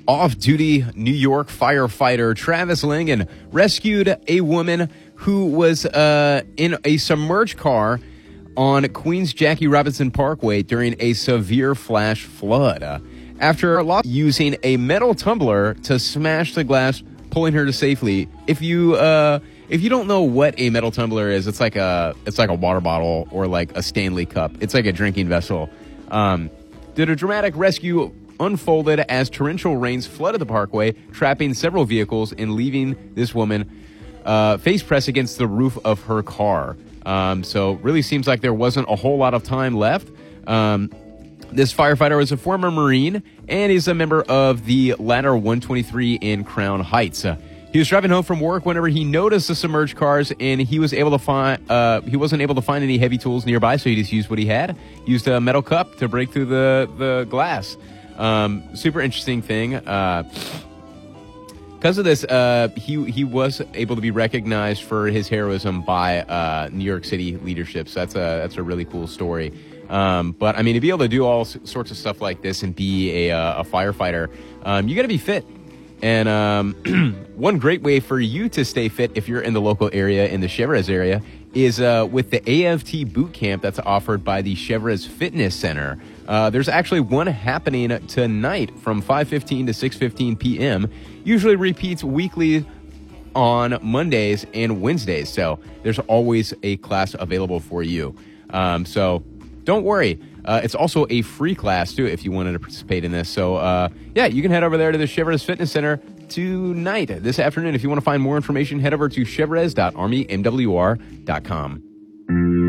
Off-duty New York firefighter Travis Langan rescued a woman who was in a submerged car on Queens Jackie Robinson Parkway during a severe flash flood. After using a metal tumbler to smash the glass, pulling her to safety. If you don't know what a metal tumbler is, it's like a water bottle or like a Stanley cup. It's like a drinking vessel. The dramatic rescue unfolded as torrential rains flooded the parkway, trapping several vehicles and leaving this woman face pressed against the roof of her car. So really seems like there wasn't a whole lot of time left. This firefighter was a former Marine and is a member of the Ladder 123 in Crown Heights. He was driving home from work whenever he noticed the submerged cars, and he wasn't able to find any heavy tools nearby, so he just used what he had. Used a metal cup to break through the glass. Super interesting thing. Because of this, he was able to be recognized for his heroism by New York City leadership. So that's a really cool story. But I mean, to be able to do all sorts of stuff like this and be a firefighter, you got to be fit. And one great way for you to stay fit if you're in the local area, in the Chevrez area, is with the AFT boot camp that's offered by the Chevrez Fitness Center. There's actually one happening tonight from 5:15 to 6:15 p.m. Usually repeats weekly on Mondays and Wednesdays. So there's always a class available for you. So don't worry. It's also a free class, too, if you wanted to participate in this. So, yeah, you can head over there to the Chevrez Fitness Center tonight, this afternoon. If you want to find more information, head over to chevrez.armymwr.com.